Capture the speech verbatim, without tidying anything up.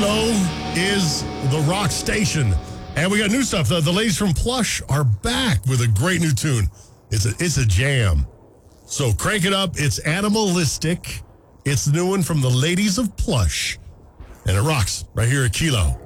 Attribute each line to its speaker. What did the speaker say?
Speaker 1: Kilo is the rock station. And we got new stuff. The, the ladies from Plush are back with a great new tune. It's a, it's a jam. So crank it up. It's Animalistic. It's the new one from the ladies of Plush. And it rocks right here at Kilo.